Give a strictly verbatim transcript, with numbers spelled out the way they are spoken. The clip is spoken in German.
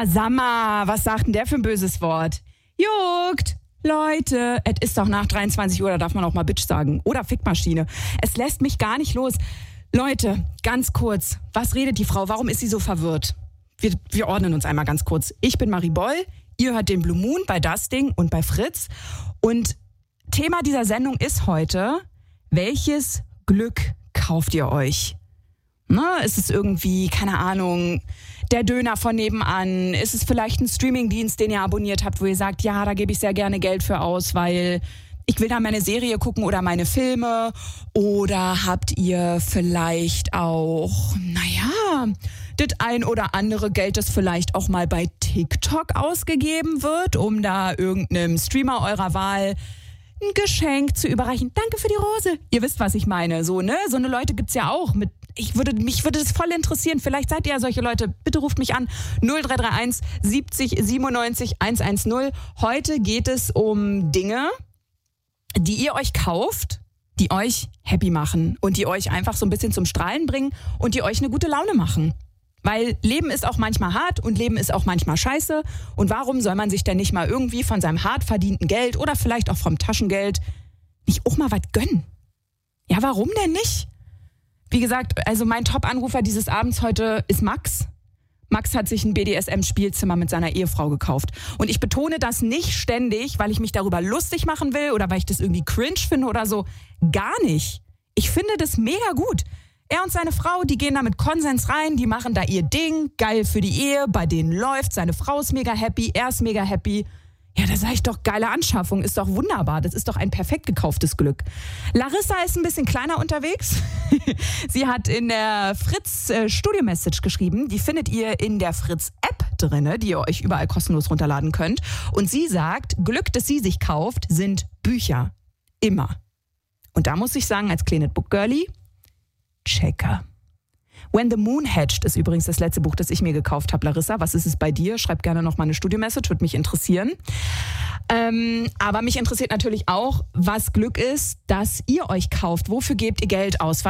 Na Sammer, was sagt denn der für ein böses Wort? Juckt! Leute, es ist doch nach dreiundzwanzig Uhr, da darf man auch mal Bitch sagen. Oder Fickmaschine. Es lässt mich gar nicht los. Leute, ganz kurz, was redet die Frau? Warum ist sie so verwirrt? Wir, wir ordnen uns einmal ganz kurz. Ich bin Marie Boll, ihr hört den Blue Moon bei Das Ding und bei Fritz. Und Thema dieser Sendung ist heute, welches Glück kauft ihr euch? Na, ist es irgendwie, keine Ahnung, der Döner von nebenan? Ist es vielleicht ein Streamingdienst, den ihr abonniert habt, wo ihr sagt, ja, da gebe ich sehr gerne Geld für aus, weil ich will da meine Serie gucken oder meine Filme? Oder habt ihr vielleicht auch, naja, das ein oder andere Geld, das vielleicht auch mal bei TikTok ausgegeben wird, um da irgendeinem Streamer eurer Wahl ein Geschenk zu überreichen? Danke für die Rose. Ihr wisst, was ich meine. So, ne? So eine Leute gibt's ja auch. Mit, ich würde, mich würde das voll interessieren. Vielleicht seid ihr ja solche Leute. Bitte ruft mich an. null drei drei eins siebzig siebenundneunzig hundertzehn. Heute geht es um Dinge, die ihr euch kauft, die euch happy machen und die euch einfach so ein bisschen zum Strahlen bringen und die euch eine gute Laune machen. Weil Leben ist auch manchmal hart und Leben ist auch manchmal scheiße. Und warum soll man sich denn nicht mal irgendwie von seinem hart verdienten Geld oder vielleicht auch vom Taschengeld nicht auch mal was gönnen? Ja, warum denn nicht? Wie gesagt, also mein Top-Anrufer dieses Abends heute ist Max. Max hat sich ein B D S M-Spielzimmer mit seiner Ehefrau gekauft. Und ich betone das nicht ständig, weil ich mich darüber lustig machen will oder weil ich das irgendwie cringe finde oder so. Gar nicht. Ich finde das mega gut. Er und seine Frau, die gehen da mit Konsens rein, die machen da ihr Ding, geil für die Ehe, bei denen läuft, seine Frau ist mega happy, er ist mega happy. Ja, da sag ich doch, geile Anschaffung, ist doch wunderbar, das ist doch ein perfekt gekauftes Glück. Larissa ist ein bisschen kleiner unterwegs. Sie hat in der Fritz äh, Studio Message geschrieben, die findet ihr in der Fritz App drinne, die ihr euch überall kostenlos runterladen könnt. Und sie sagt, Glück, das sie sich kauft, sind Bücher. Immer. Und da muss ich sagen, als kleines Bookgirlie, Checker. When the Moon Hatched ist übrigens das letzte Buch, das ich mir gekauft habe, Larissa. Was ist es bei dir? Schreib gerne noch mal eine Studio-Message, würde mich interessieren. Ähm, aber mich interessiert natürlich auch, was Glück ist, dass ihr euch kauft. Wofür gebt ihr Geld aus?